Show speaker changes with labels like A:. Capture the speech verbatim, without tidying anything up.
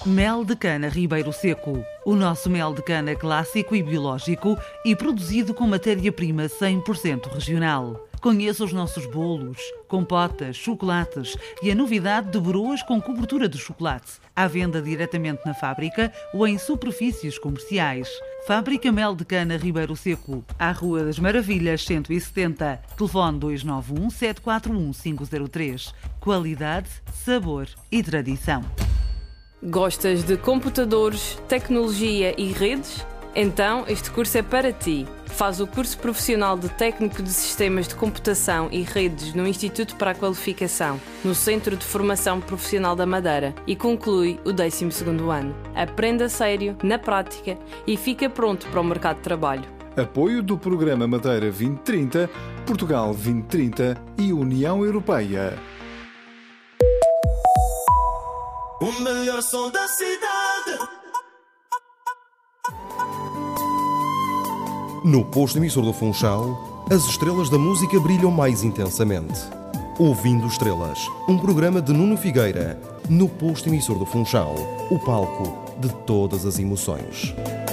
A: Mel de cana Ribeiro Seco. O nosso mel de cana é clássico e biológico e produzido com matéria-prima cem por cento regional. Conheça os nossos bolos, compotas, chocolates e a novidade de broas com cobertura de chocolate. À venda diretamente na fábrica ou em superfícies comerciais. Fábrica Mel de Cana Ribeiro Seco, à Rua das Maravilhas cento e setenta. Telefone dois nove um, sete quatro um, cinco zero três. Qualidade, sabor e tradição.
B: Gostas de computadores, tecnologia e redes? Então este curso é para ti. Faz o curso profissional de Técnico de Sistemas de Computação e Redes no Instituto para a Qualificação, no Centro de Formação Profissional da Madeira e conclui o décimo segundo ano. Aprenda a sério, na prática e fica pronto para o mercado de trabalho.
C: Apoio do Programa Madeira vinte trinta, Portugal vinte trinta e União Europeia.
D: O melhor som da cidade.
E: No posto emissor do Funchal, as estrelas da música brilham mais intensamente. Ouvindo Estrelas, um programa de Nuno Figueira, no posto emissor do Funchal, o palco de todas as emoções.